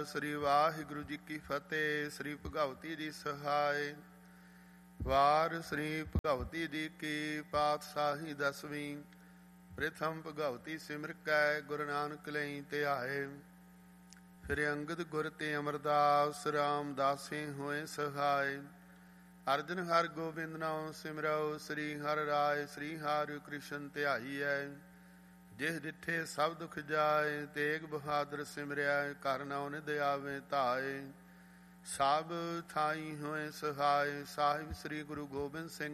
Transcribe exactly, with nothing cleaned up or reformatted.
ਸ੍ਰੀ ਵਾਹਿਗੁਰੂ ਜੀ ਕੀ ਫਤਿਹ। ਸ੍ਰੀ ਭਗਵਤੀ ਜੀ ਸਹਾਇ। ਵਾਰ ਸ੍ਰੀ ਭਗਵਤੀ ਜੀ ਕੀ ਪਾਤਸ਼ਾਹੀ ਦਸਵੀਂ। ਪ੍ਰਥਮ ਭਗਵਤੀ ਸਿਮਰ ਕੈ ਗੁਰੂ ਨਾਨਕ ਲਈ ਧਿਆਏ। ਫਿਰ ਅੰਗਦ ਗੁਰ ਤੇ ਅਮਰਦਾਸ ਰਾਮਦਾਸੇ ਹੋਏ ਸਹਾਇ। ਅਰਜਨ ਹਰ ਗੋਬਿੰਦ ਨਾਮ ਸਿਮਰਉ। ਸ੍ਰੀ ਹਰਿ ਰਾਇ ਸ੍ਰੀ ਹਰਿ ਕ੍ਰਿਸ਼ਨ ਧਿਆਈਐ। ਜਿਸ ਡਿਠੇ ਸਭ ਦੁਖ ਜਾਏ। ਤੇਗ ਬਹਾਦਰ ਸਿਮਰਿਆ ਕਰ ਨਾਉ ਨਿਧ ਆਵੇ ਧਾਏ। ਸਭ ਥਾਈ ਹੋਏ ਸਹਾਇ। ਸਾਹਿਬ ਸ੍ਰੀ ਗੁਰੂ ਗੋਬਿੰਦ ਸਿੰਘ